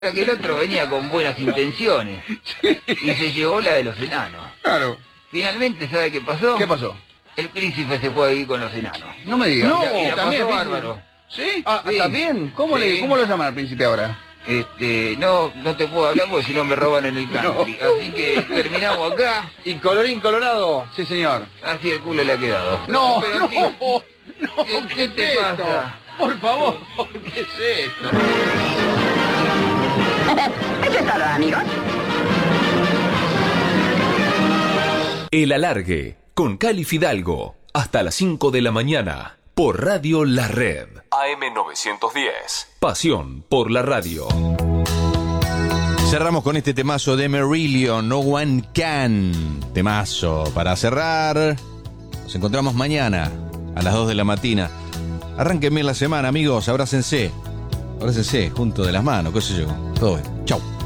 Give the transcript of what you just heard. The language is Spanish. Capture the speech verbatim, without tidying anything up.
que el otro venía con buenas intenciones y se llevó la de los enanos. Claro. Finalmente, ¿sabe qué pasó? ¿Qué pasó? El príncipe se fue a vivir con los enanos. No me digas. No, Y la también pasó es bárbaro. ¿Sí? Ah, sí. ¿Está bien? ¿Cómo, Sí. le, ¿Cómo lo llaman al príncipe ahora? Este, no, no te puedo hablar porque si no me roban en el country. No. Así que terminamos acá. ¿Y colorín colorado? Sí, señor. Así el culo le ha quedado. No, Pero no, sí, no, ¿Qué- ¿qué, qué es te esto? pasa? Por favor, ¿qué es esto? Eso es todo, amigos. El Alargue, con Cali Fidalgo, hasta las cinco de la mañana, por Radio La Red. A M novecientos diez, pasión por la radio. Cerramos con este temazo de Marillion, No One Can. Temazo para cerrar. Nos encontramos mañana a las dos de la mañana. Arránquenme la semana, amigos. Abrácense. Abrácense, junto de las manos, qué sé yo. Todo bien. Chau.